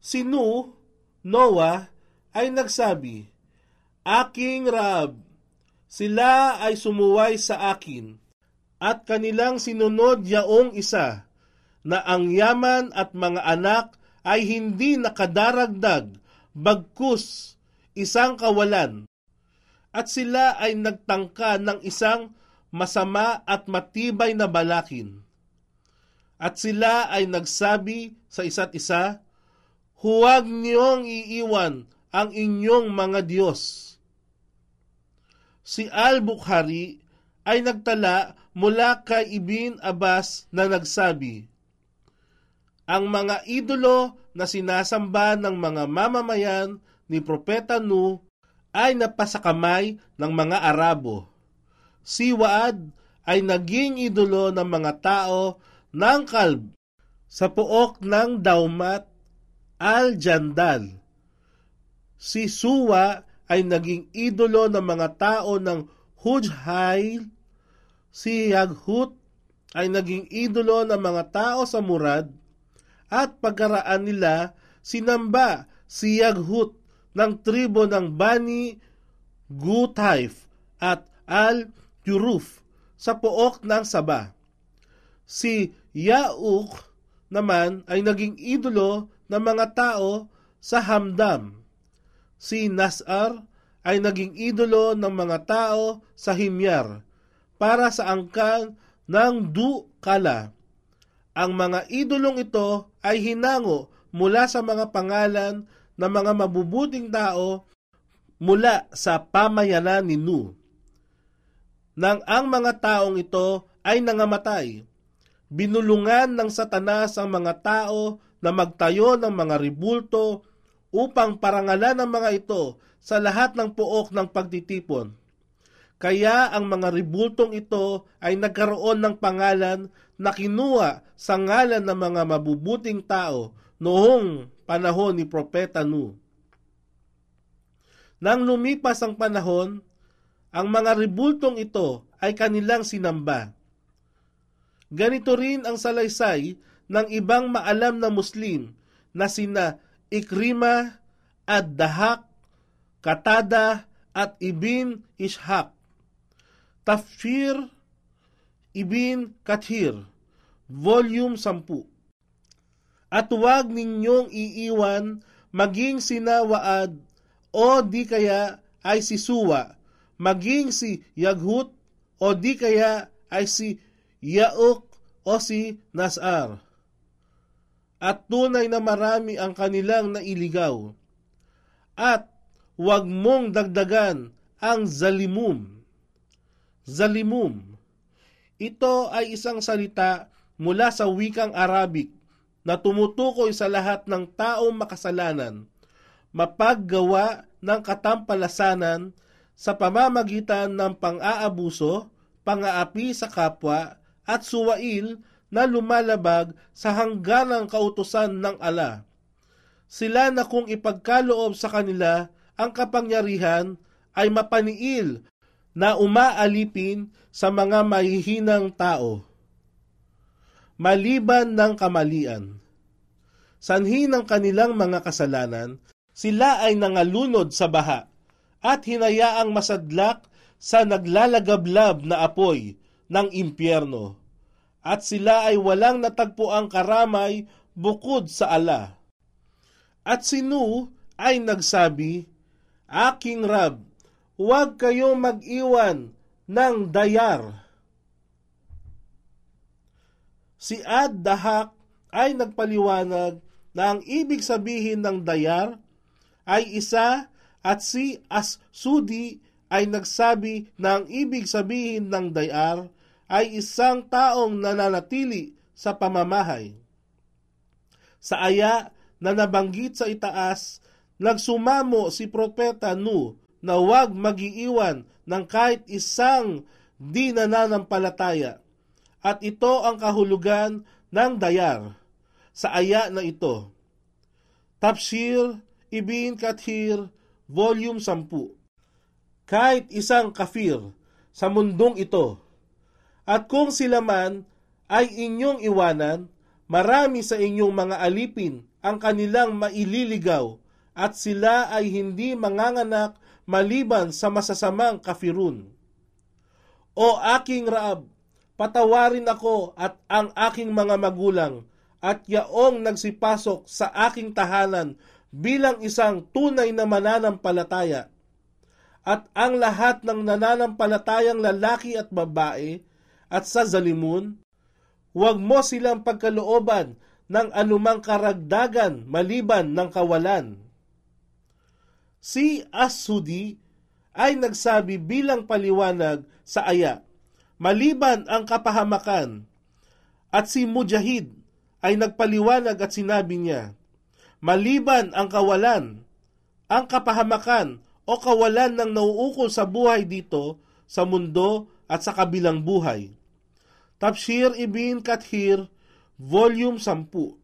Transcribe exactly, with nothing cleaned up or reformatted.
Si Nu, Noah, ay nagsabi, Aking Rab, sila ay sumuway sa akin, at kanilang sinunod yaong isa, na ang yaman at mga anak ay hindi nakadaragdag, bagkus isang kawalan. At sila ay nagtangka ng isang masama at matibay na balakin. At sila ay nagsabi sa isa't isa, Huwag niyong iiwan ang inyong mga Diyos. Si Al-Bukhari ay nagtala mula kay Ibn Abbas na nagsabi, Ang mga idolo na sinasamba ng mga mamamayan ni Propeta Nu ay napasakamay ng mga Arabo. Si Waad ay naging idolo ng mga tao ng Kalb sa pook ng Daumat al-Jandal. Si Suwa ay naging idolo ng mga tao ng Hujhail. Si Yaghut ay naging idolo ng mga tao sa Murad, at pagkaraan nila sinamba si Yaghut ng tribo ng Bani Gutaif at Al-Juruf sa pook ng Saba. Si Yauk naman ay naging idolo ng mga tao sa Hamdam. Si Nasar ay naging idolo ng mga tao sa Himyar para sa angkan ng Du-Kala. Ang mga idolong ito ay hinango mula sa mga pangalan ng mga mabubuting tao mula sa pamayanan ni Nu. Nang ang mga taong ito ay nangamatay, binulungan ng Satanas ang mga tao na magtayo ng mga ribulto upang parangalan ang mga ito sa lahat ng pook ng pagtitipon. Kaya ang mga ribultong ito ay nagkaroon ng pangalan na kinuha sa ngalan ng mga mabubuting tao noong panahon ni Propeta Nu. Nang lumipas ang panahon, ang mga ribultong ito ay kanilang sinamba. Ganito rin ang salaysay ng ibang maalam na Muslim na sina Ikrima at Dahak, Katada at Ibn Ishaq. Tafsir Ibn Kathir, Volume ten. At huwag ninyong iiwan maging sina Waad o di kaya ay si Suwa, maging si Yaghut o di kaya ay si Yauk o si Nasar. At tunay na marami ang kanilang nailigaw. At huwag mong dagdagan ang zalimum. Zalimum. Ito ay isang salita mula sa wikang Arabic na tumutukoy sa lahat ng taong makasalanan, mapaggawa ng katampalasanan sa pamamagitan ng pang-aabuso, pang-aapi sa kapwa, at suwail na lumalabag sa hangganang kautusan ng Allah. Sila na kung ipagkaloob sa kanila ang kapangyarihan ay mapaniil na umaalipin sa mga mahihinang tao, maliban ng kamalian. Sanhi ng kanilang mga kasalanan, sila ay nangalunod sa baha at hinayaang masadlak sa naglalagablab na apoy ng impyerno. At sila ay walang natagpuang karamay bukod sa Allah. At si Nu ay nagsabi, Aking Rab, huwag kayong mag-iwan ng dayar. Si Ad-Dahak ay nagpaliwanag na ang ibig sabihin ng dayar ay isa, at si As-Sudi ay nagsabi na ang ibig sabihin ng dayar ay isang taong nananatili sa pamamahay. Sa aya na nabanggit sa itaas, nagsumamo si Propeta Nu na huwag mag-iiwan ng kahit isang di nananampalataya, at ito ang kahulugan ng dayar sa aya na ito. Tafsir Ibn Kathir, Volume ten. Kahit isang kafir sa mundong ito, at kung sila man ay inyong iwanan, marami sa inyong mga alipin ang kanilang maililigaw at sila ay hindi manganganak maliban sa masasamang kafirun. O aking Raab, patawarin ako at ang aking mga magulang at yaong nagsipasok sa aking tahanan bilang isang tunay na mananampalataya. At ang lahat ng nananampalatayang lalaki at babae at sa Zalimun, huwag mo silang pagkalooban ng anumang karagdagan maliban ng kawalan. Si As-Sudi ay nagsabi bilang paliwanag sa aya, maliban ang kapahamakan, at si Mujahid ay nagpaliwanag at sinabi niya, maliban ang kawalan, ang kapahamakan o kawalan ng nauukol sa buhay dito, sa mundo at sa kabilang buhay. Tafsir Ibn Kathir, Volume ten.